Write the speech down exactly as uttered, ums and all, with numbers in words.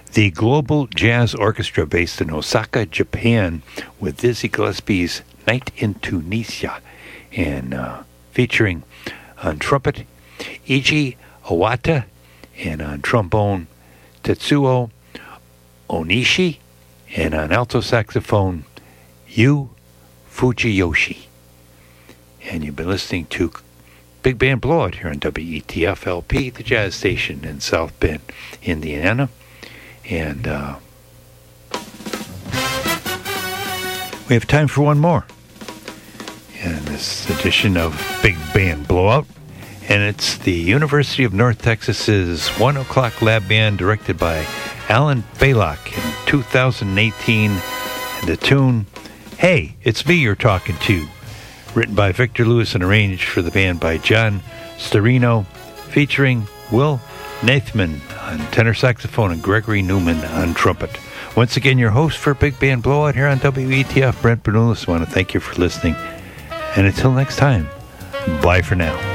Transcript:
the Global Jazz Orchestra based in Osaka, Japan, with Dizzy Gillespie's Night in Tunisia, and uh, featuring on trumpet Eiji Awata, and on trombone Tetsuo Onishi, and on alto saxophone Yu Fujiyoshi. And you've been listening to Big Band Blowout here on W E T F L P, the jazz station in South Bend, Indiana. And uh, we have time for one more in this edition of Big Band Blowout. And it's the University of North Texas's One O'Clock Lab Band, directed by Alan Baylock in two thousand eighteen. And the tune, Hey, It's Me You're Talking To, written by Victor Lewis and arranged for the band by John Storino, featuring Will Nathman on tenor saxophone and Gregory Newman on trumpet. Once again, your host for Big Band Blowout here on W E T F, Brent Bernulis. I want to thank you for listening. And until next time, bye for now.